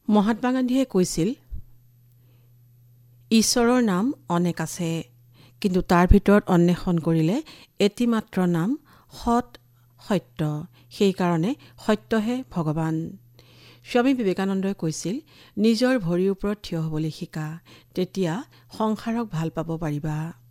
মহাত্মা গান্ধীয়ে কৈছিল, ঈশ্বৰৰ নাম অনেক আছে, কিন্তু তাৰ ভিতৰত অন্বেষণ কৰিলে এটিমাত্ৰ নাম সৎ সত্য। সেইকাৰণে সত্যহে ভগৱান। স্বামী বিবেকানন্দই কৈছিল, নিজৰ ভৰিৰ ওপৰত থিয় হ'বলৈ শিকা, তেতিয়া সংসাৰক ভাল পাব পাৰিবা।